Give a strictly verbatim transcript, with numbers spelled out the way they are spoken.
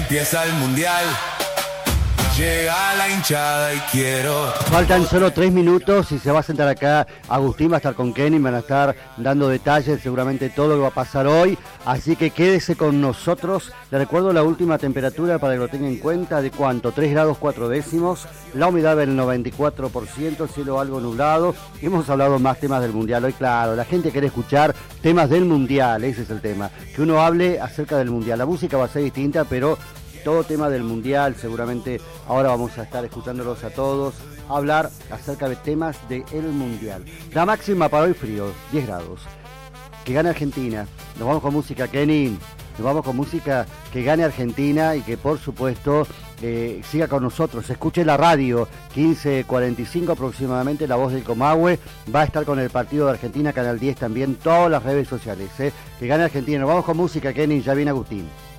Empieza el mundial, llega la hinchada y quiero... Faltan solo tres minutos y se va a sentar acá Agustín, va a estar con Kenny, van a estar dando detalles, seguramente todo lo que va a pasar hoy, así que quédese con nosotros. Le recuerdo la última temperatura para que lo tenga en cuenta, ¿de cuánto? tres grados cuatro décimos, la humedad del noventa y cuatro por ciento, cielo algo nublado. Hemos hablado más temas del Mundial hoy, claro, la gente quiere escuchar temas del Mundial, ese es el tema, que uno hable acerca del Mundial. La música va a ser distinta, pero todo tema del Mundial, seguramente ahora vamos a estar escuchándolos a todos hablar acerca de temas del Mundial. La máxima para hoy frío, diez grados. Que gane Argentina. Nos vamos con música, Kenny. Nos vamos con música, que gane Argentina y que por supuesto eh, siga con nosotros. Escuche la radio, quince cuarenta y cinco aproximadamente, La Voz del Comahue. Va a estar con el partido de Argentina, Canal diez también, todas las redes sociales. Eh. Que gane Argentina. Nos vamos con música, Kenny. Ya viene Agustín.